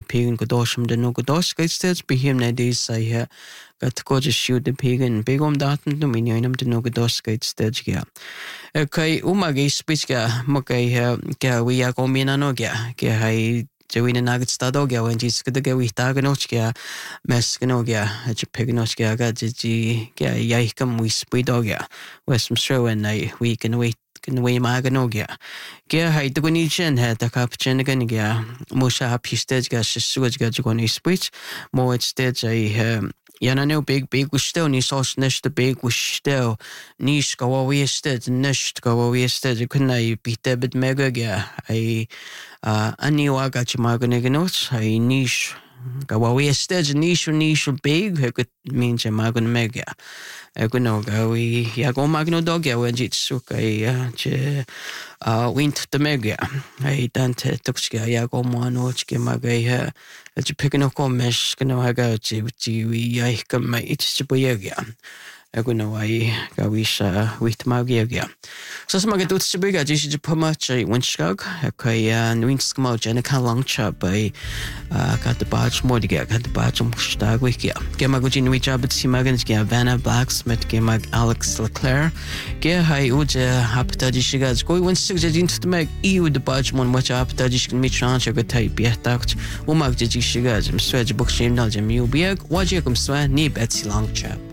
pagan go dosham de no go dos gates be him na days say here got go just shoot the pagan big datum no minimum de no go dos gates ja okay umagi speech ga mokai ga we ya go mina no ga hai Join nugget stado ga when jis ga we ta ga noch ga mes ga no ga je pig noch ga ji ga ya kam we speed dog ga west show and we can wait can we ma ga no ga hai to ni chen ha ta kap chen ga ni ga mo sha pistage ga su ga go ni speech mo it stage Yana no big was still ni sauce nish the big was still nish go we sted nish go we sted couldn't I beat debit mega ga ani wa got you magoneganos I niche go we sted niche big who could mean je magon mega go no go we ya go magno dog ya when it's okay je wint the mega I dante tuxga ya go mono chke maga je picking up on mesh gonna ha go ji we I come it's je boyega go no I go we with magia so some get to big just je puma che winskog okay and winskmo jena kan langcha by got the badge more to get got the badge stag wiki get my gujin we job at simagans get Vanna Blacksmith get my Alex Leclerc get hi uja haptaji shigas go when six into the mag eu the badge one much haptaji can meet chance go type yeah tact umag ji shigas swedge book shame na jam you biag waje kum swa ni Betsy Langcha